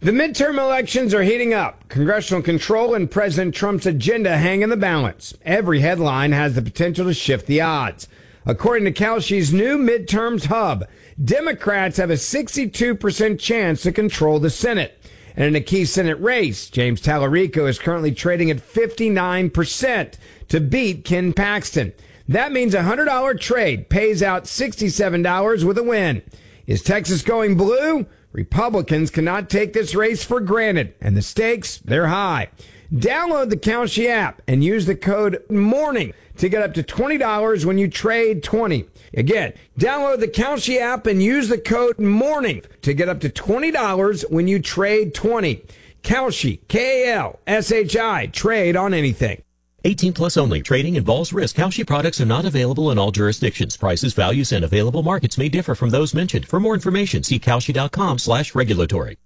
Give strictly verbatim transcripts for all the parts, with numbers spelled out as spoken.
The midterm elections are heating up. Congressional control and President Trump's agenda hang in the balance. Every headline has the potential to shift the odds. According to Kalshi's new midterms hub, Democrats have a sixty-two percent chance to control the Senate. And in a key Senate race, James Tallarico is currently trading at fifty-nine percent to beat Ken Paxton. That means a one hundred dollars trade pays out sixty-seven dollars with a win. Is Texas going blue? Republicans cannot take this race for granted, and the stakes, they're high. Download the Kalshi app and use the code MORNING to get up to twenty dollars when you trade twenty. Again, download the Kalshi app and use the code MORNING to get up to twenty dollars when you trade twenty. Kalshi, K A L S H I, trade on anything. eighteen plus only. Trading involves risk. Kalshi products are not available in all jurisdictions. Prices, values, and available markets may differ from those mentioned. For more information, see kalshi.com slash regulatory.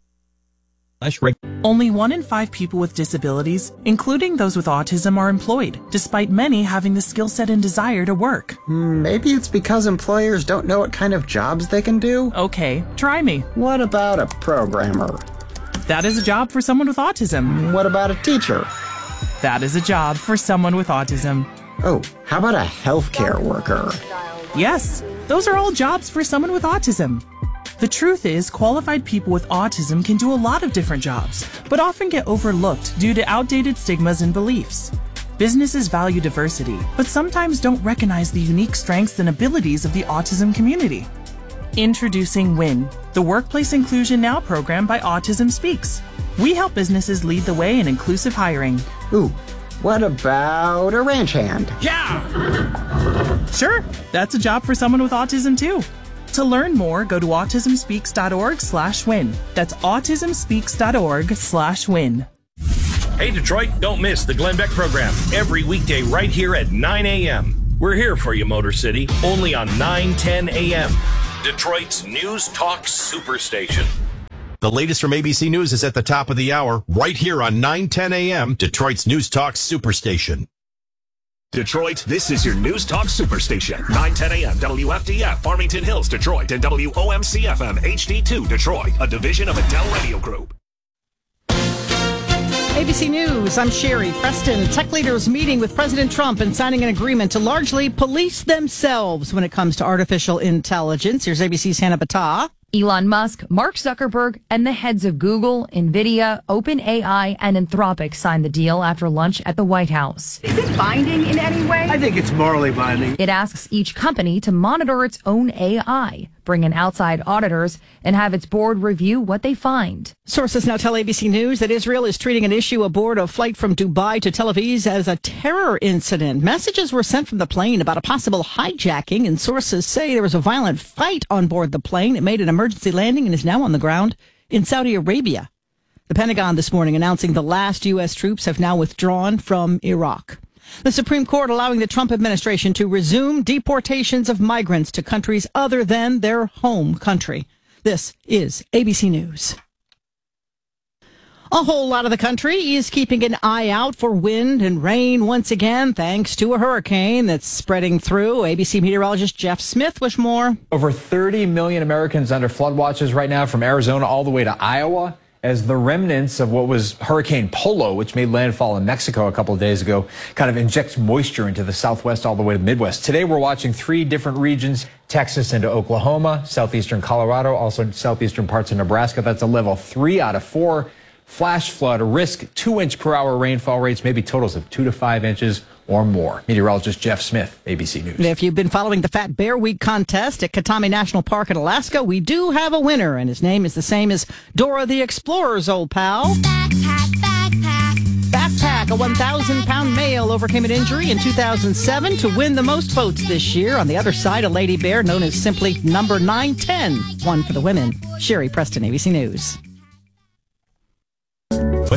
Only one in five people with disabilities, including those with autism, are employed, despite many having the skill set and desire to work. Maybe it's because employers don't know what kind of jobs they can do? Okay, try me. What about a programmer? That is a job for someone with autism. What about a teacher? That is a job for someone with autism. Oh, how about a healthcare worker? Yes, those are all jobs for someone with autism. The truth is, qualified people with autism can do a lot of different jobs, but often get overlooked due to outdated stigmas and beliefs. Businesses value diversity, but sometimes don't recognize the unique strengths and abilities of the autism community. Introducing WIN, the Workplace Inclusion Now program by Autism Speaks. We help businesses lead the way in inclusive hiring. Ooh, what about a ranch hand? Yeah! Sure, that's a job for someone with autism too. To learn more, go to autismspeaks.org slash win. That's autismspeaks.org slash win. Hey, Detroit, don't miss the Glenn Beck program every weekday right here at nine a.m. We're here for you, Motor City, only on nine ten a.m. Detroit's News Talk Superstation. The latest from A B C News is at the top of the hour, right here on nine ten a.m., Detroit's News Talk Superstation. Detroit, this is your News Talk Superstation. nine ten a.m. W F D F, Farmington Hills, Detroit, and W O M C F M H D two, Detroit, a division of Adele Radio Group. A B C News, I'm Sherry Preston. Tech leaders meeting with President Trump and signing an agreement to largely police themselves when it comes to artificial intelligence. Here's A B C's Hannah Battah. Elon Musk, Mark Zuckerberg, and the heads of Google, NVIDIA, OpenAI, and Anthropic signed the deal after lunch at the White House. Is it binding in any way? I think it's morally binding. It asks each company to monitor its own A I, bring in outside auditors, and have its board review what they find. Sources now tell A B C News that Israel is treating an issue aboard a flight from Dubai to Tel Aviv as a terror incident. Messages were sent from the plane about a possible hijacking, and sources say there was a violent fight on board the plane. It made an emergency landing and is now on the ground in Saudi Arabia. The Pentagon this morning announcing the last U S troops have now withdrawn from Iraq. The Supreme Court allowing the Trump administration to resume deportations of migrants to countries other than their home country. This is A B C News. A whole lot of the country is keeping an eye out for wind and rain once again, thanks to a hurricane that's spreading through. A B C meteorologist Jeff Smith with more. Over thirty million Americans under flood watches right now from Arizona all the way to Iowa, as the remnants of what was Hurricane Polo, which made landfall in Mexico a couple of days ago, kind of injects moisture into the southwest all the way to Midwest. Today we're watching three different regions, Texas into Oklahoma, southeastern Colorado, also southeastern parts of Nebraska. That's a level three out of four. Flash flood, risk two inch per hour rainfall rates, maybe totals of two to five inches or more. Meteorologist Jeff Smith, A B C News. If you've been following the Fat Bear Week contest at Katami National Park in Alaska, we do have a winner, and his name is the same as Dora the Explorer's old pal. Backpack, backpack. Backpack, a one thousand pound male, overcame an injury in two thousand seven to win the most votes this year. On the other side, a lady bear known as simply number nine ten won for the women. Sherry Preston, A B C News.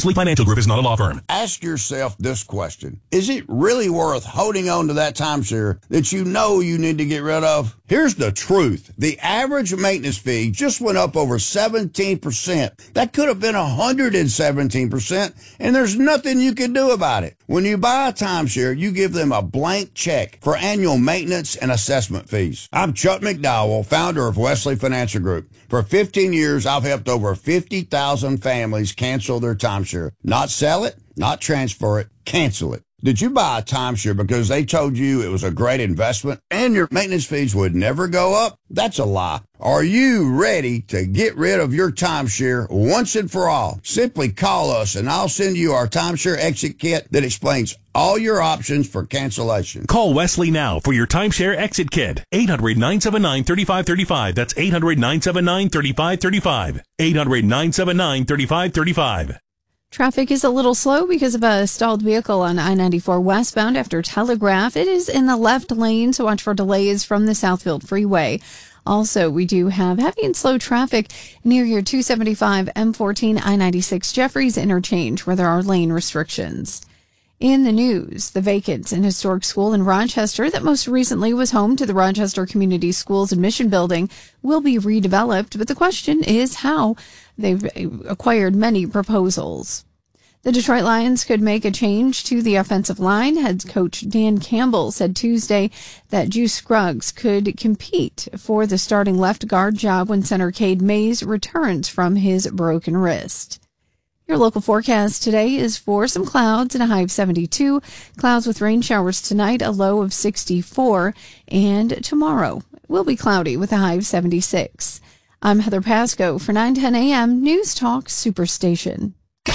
Wesley Financial Group is not a law firm. Ask yourself this question. Is it really worth holding on to that timeshare that you know you need to get rid of? Here's the truth. The average maintenance fee just went up over seventeen percent. That could have been one hundred seventeen percent, and there's nothing you can do about it. When you buy a timeshare, you give them a blank check for annual maintenance and assessment fees. I'm Chuck McDowell, founder of Wesley Financial Group. For fifteen years, I've helped over fifty thousand families cancel their timeshare. Not sell it, not transfer it, cancel it. Did you buy a timeshare because they told you it was a great investment and your maintenance fees would never go up? That's a lie. Are you ready to get rid of your timeshare once and for all? Simply call us and I'll send you our timeshare exit kit that explains all your options for cancellation. Call Wesley now for your timeshare exit kit. eight hundred, nine seven nine, three five three five. That's eight hundred, nine seven nine, three five three five. eight hundred, nine seven nine, three five three five. Traffic is a little slow because of a stalled vehicle on I ninety-four westbound after Telegraph. It is in the left lane, so watch for delays from the Southfield Freeway. Also, we do have heavy and slow traffic near your two seventy-five M fourteen I ninety-six Jeffries interchange, where there are lane restrictions. In the news, the vacant and historic school in Rochester that most recently was home to the Rochester Community Schools Admission Building will be redeveloped, but the question is how. They've acquired many proposals. The Detroit Lions could make a change to the offensive line. Head coach Dan Campbell said Tuesday that Juice Scruggs could compete for the starting left guard job when center Cade Mays returns from his broken wrist. Your local forecast today is for some clouds and a high of seventy-two. Clouds with rain showers tonight, a low of sixty-four. And tomorrow will be cloudy with a high of seventy-six. I'm Heather Pasco for nine ten a.m. News Talk Superstation.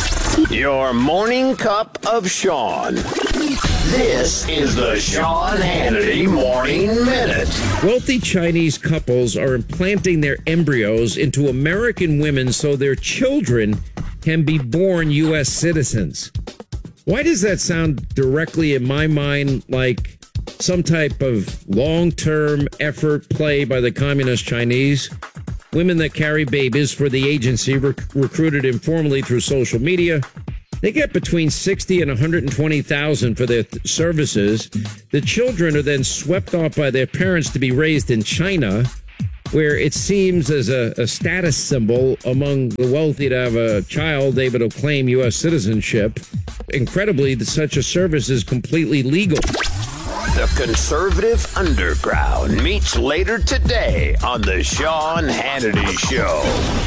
Your morning cup of Sean. This is the Sean Hannity Morning Minute. Wealthy Chinese couples are implanting their embryos into American women so their children can be born U S citizens. Why does that sound directly in my mind like some type of long-term effort play by the communist Chinese? Women that carry babies for the agency rec- recruited informally through social media. They get between sixty and one hundred twenty thousand for their th- services. The children are then swept off by their parents to be raised in China, where it seems as a, a status symbol among the wealthy to have a child able to claim U S citizenship. Incredibly, such a service is completely legal. The Conservative Underground meets later today on the Sean Hannity Show.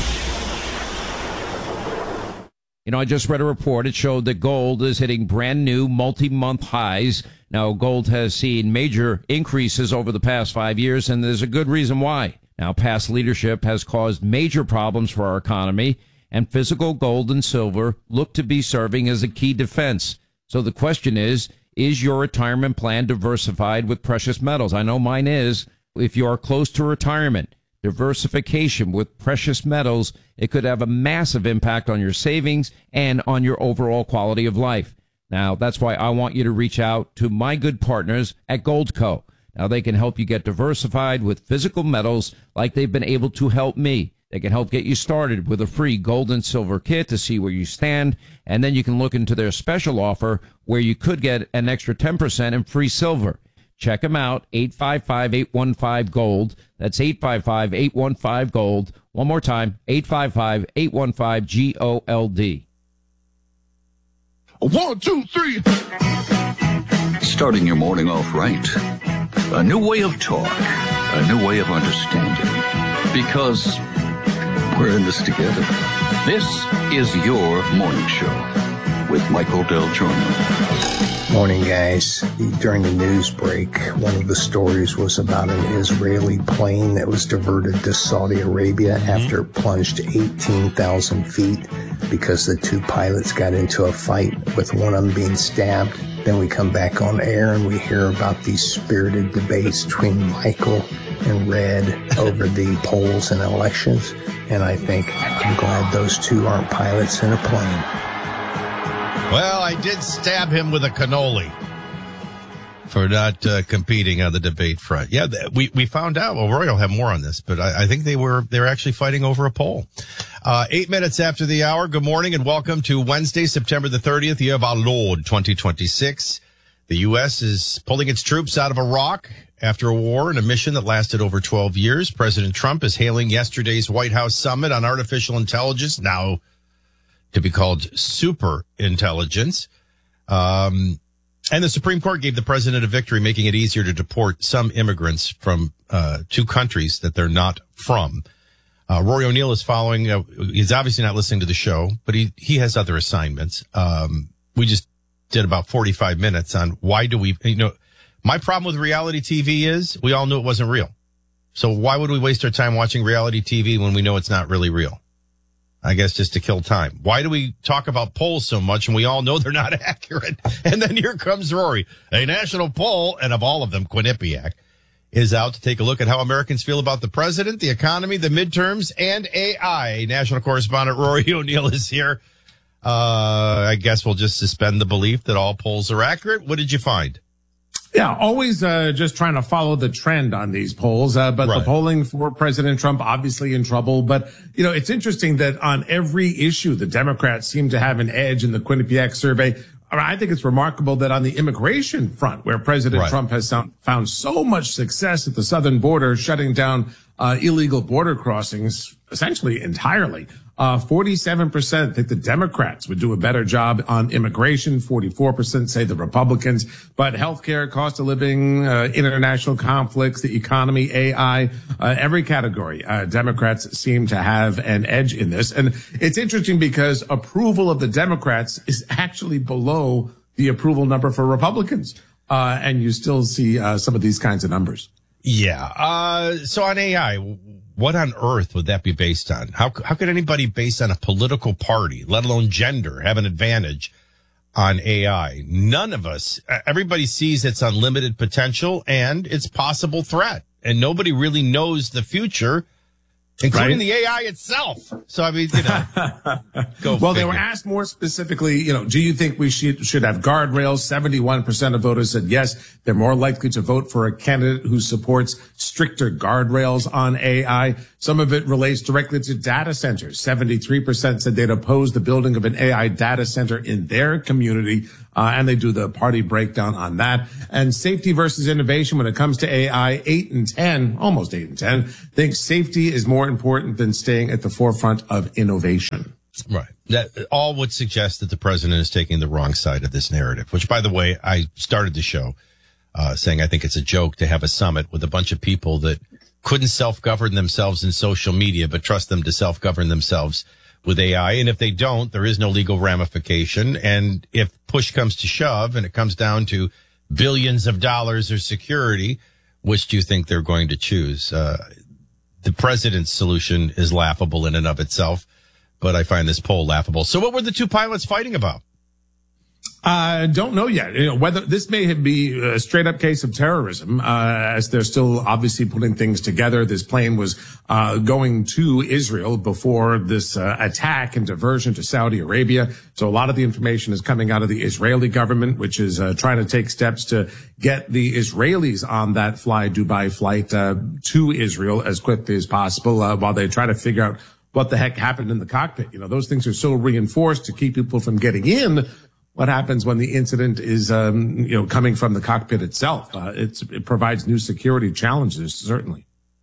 You know, I just read a report. It showed that gold is hitting brand new multi-month highs. Now, gold has seen major increases over the past five years, and there's a good reason why. Now, past leadership has caused major problems for our economy, and physical gold and silver look to be serving as a key defense. So the question is, is your retirement plan diversified with precious metals? I know mine is. If you are close to retirement, diversification with precious metals, it could have a massive impact on your savings and on your overall quality of life. Now, that's why I want you to reach out to my good partners at Goldco. Now, they can help you get diversified with physical metals like they've been able to help me. They can help get you started with a free gold and silver kit to see where you stand, and then you can look into their special offer where you could get an extra ten percent in free silver. Check them out, eight five five, eight one five, GOLD. That's eight five five, eight one five, GOLD. One more time, eight five five, eight one five, G O L D. One, two, three. Starting your morning off right. A new way of talk. A new way of understanding. Because we're in this together. This is your morning show with Michael Del Giorno. Morning, guys. During the news break, one of the stories was about an Israeli plane that was diverted to Saudi Arabia mm-hmm. after it plunged eighteen thousand feet because the two pilots got into a fight with one of them being stabbed. Then we come back on air and we hear about these spirited debates between Michael and Red over the polls and elections. And I think I'm glad those two aren't pilots in a plane. Well, I did stab him with a cannoli for not uh, competing on the debate front. Yeah, we, we found out. Well, Roy will have more on this, but I, I think they were, they were actually fighting over a poll. Uh, eight minutes after the hour. Good morning and welcome to Wednesday, September the thirtieth, year of our Lord, twenty twenty-six. The U S is pulling its troops out of Iraq after a war and a mission that lasted over twelve years. President Trump is hailing yesterday's White House summit on artificial intelligence, now to be called super intelligence. Um, and the Supreme Court gave the president a victory, making it easier to deport some immigrants from uh, two countries that they're not from. Uh, Rory O'Neill is following. Uh, he's obviously not listening to the show, but he, he has other assignments. Um, we just did about forty-five minutes on why do we, you know, my problem with reality T V is we all knew it wasn't real. So why would we waste our time watching reality T V when we know it's not really real? I guess just to kill time. Why do we talk about polls so much and we all know they're not accurate? And then here comes Rory, a national poll, and of all of them, Quinnipiac is out to take a look at how Americans feel about the president, the economy, the midterms, and A I. National correspondent Rory O'Neill is here. Uh, I guess we'll just suspend the belief that all polls are accurate. What did you find? Yeah, always uh, just trying to follow the trend on these polls. Uh, but right. The polling for President Trump obviously in trouble. But, you know, it's interesting that on every issue, the Democrats seem to have an edge in the Quinnipiac survey. I think it's remarkable that on the immigration front, where President right. Trump has found so much success at the southern border, shutting down uh, illegal border crossings essentially entirely, uh, forty-seven percent think the Democrats would do a better job on immigration. forty-four percent say the Republicans. But healthcare, cost of living, uh, international conflicts, the economy, A I, uh, every category, uh, Democrats seem to have an edge in this. And it's interesting because approval of the Democrats is actually below the approval number for Republicans. Uh, and you still see uh, some of these kinds of numbers. Yeah. Uh, so on A I, what on earth would that be based on? How how could anybody based on a political party, let alone gender, have an advantage on A I? None of us. Everybody sees its unlimited potential and its possible threat, and nobody really knows the future, including right. the A I itself. So, I mean, you know, go Well, figure. They were asked more specifically, you know, do you think we should, should have guardrails? seventy-one percent of voters said yes. They're more likely to vote for a candidate who supports stricter guardrails on A I. Some of it relates directly to data centers. seventy-three percent said they'd oppose the building of an A I data center in their community. Uh, and they do the party breakdown on that. And safety versus innovation when it comes to A I, eight and ten, almost eight and ten, think safety is more important than staying at the forefront of innovation. Right. That all would suggest that the president is taking the wrong side of this narrative, which, by the way, I started the show uh, saying I think it's a joke to have a summit with a bunch of people that couldn't self-govern themselves in social media, but trust them to self-govern themselves with A I. And if they don't, there is no legal ramification. And if push comes to shove and it comes down to billions of dollars of security, which do you think they're going to choose? Uh, the president's solution is laughable in and of itself, but I find this poll laughable. So what were the two pilots fighting about? I uh, don't know yet. You know, whether this may be a straight up case of terrorism, uh, as they're still obviously putting things together. This plane was, uh, going to Israel before this, uh, attack and diversion to Saudi Arabia. So a lot of the information is coming out of the Israeli government, which is, uh, trying to take steps to get the Israelis on that Fly Dubai flight, uh, to Israel as quickly as possible, uh, while they try to figure out what the heck happened in the cockpit. You know, those things are so reinforced to keep people from getting in. What happens when the incident is, um, you know, coming from the cockpit itself? Uh, it's, it provides new security challenges, certainly.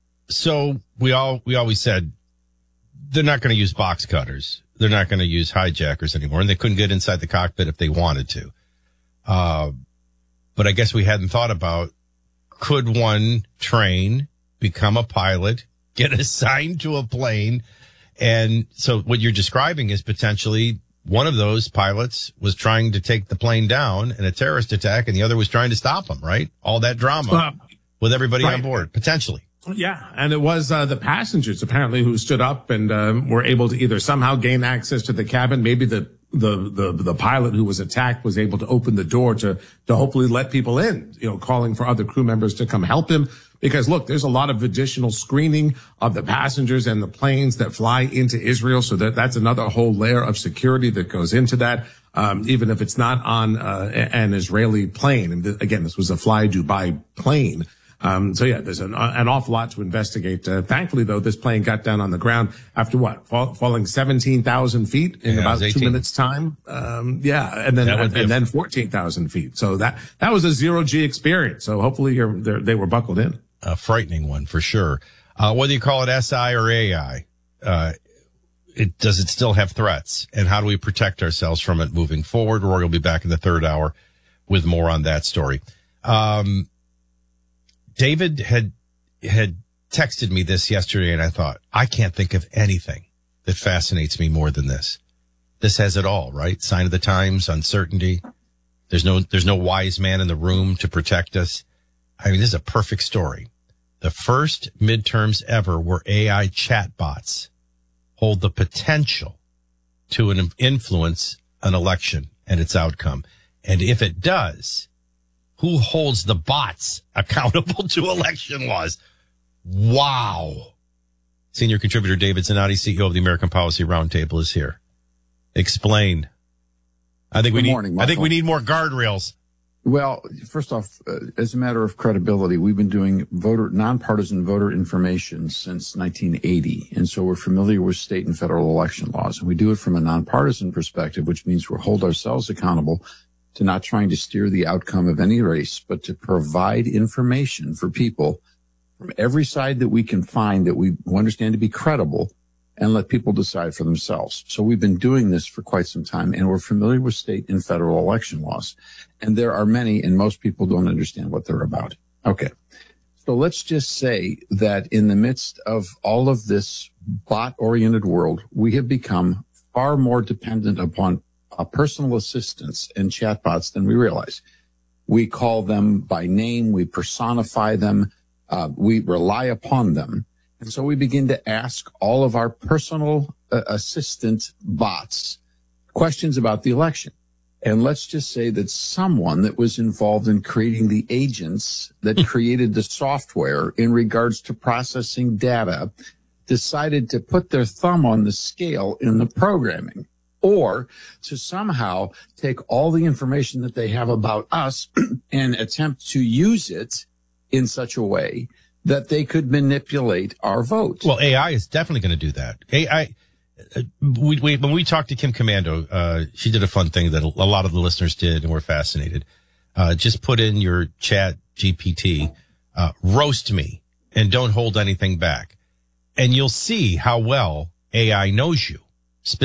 So we all, we always said they're not going to use box cutters. They're not going to use hijackers anymore. And they couldn't get inside the cockpit if they wanted to. Uh, but I guess we hadn't thought about, could one train, become a pilot, get assigned to a plane? And so what you're describing is potentially one of those pilots was trying to take the plane down in a terrorist attack, and the other was trying to stop him, right? All that drama uh, with everybody right. on board, potentially. Yeah, and it was uh, the passengers, apparently, who stood up and um, were able to either somehow gain access to the cabin. Maybe the, the, the, the pilot who was attacked was able to open the door to, to hopefully let people in, you know, calling for other crew members to come help him. Because, look, there's a lot of additional screening of the passengers and the planes that fly into Israel. So that that's another whole layer of security that goes into that, um, even if it's not on uh, an Israeli plane. And th- again, this was a Fly Dubai plane. Um, so yeah, there's an, an awful lot to investigate. Uh, thankfully, though, this plane got down on the ground after what, fall, falling seventeen thousand feet in Yeah, it about was two eighteen. minutes time. Um, yeah, and then That would and, be a- then fourteen thousand feet. So that that was a zero G experience. So hopefully, you're, they're, they were buckled in. A frightening one for sure. Uh, whether you call it S I or A I, uh, it does it still have threats, and how do we protect ourselves from it moving forward? Rory will be back in the third hour with more on that story. Um, David had had texted me this yesterday, and I thought, I can't think of anything that fascinates me more than this. This has it all, right? Sign of the times, uncertainty. There's no there's no wise man in the room to protect us. I mean, this is a perfect story. The first midterms ever where A I chatbots hold the potential to an influence an election and its outcome. And if it does, who holds the bots accountable to election laws? Wow. Senior contributor David Zanotti, C E O of the American Policy Roundtable, is here. Explain. I think we Good need, morning, I think Michael. we need more guardrails. Well, first off, uh, as a matter of credibility, we've been doing voter nonpartisan voter information since nineteen eighty. And so we're familiar with state and federal election laws. And we do it from a nonpartisan perspective, which means we hold ourselves accountable to not trying to steer the outcome of any race, but to provide information for people from every side that we can find that we understand to be credible, and let people decide for themselves. So we've been doing this for quite some time, and we're familiar with state and federal election laws. And there are many, and most people don't understand what they're about. Okay. So let's just say that in the midst of all of this bot-oriented world, we have become far more dependent upon uh, personal assistants and chatbots than we realize. We call them by name, we personify them, uh, we rely upon them. And so we begin to ask all of our personal uh, assistant bots questions about the election. And let's just say that someone that was involved in creating the agents that created the software in regards to processing data decided to put their thumb on the scale in the programming, or to somehow take all the information that they have about us and attempt to use it in such a way that they could manipulate our vote. Well, A I is definitely going to do that. A I, uh, we, we, when we talked to Kim Commando, uh, she did a fun thing that a lot of the listeners did and were fascinated. Uh, just put in your chat G P T, uh, roast me and don't hold anything back. And you'll see how well A I knows you.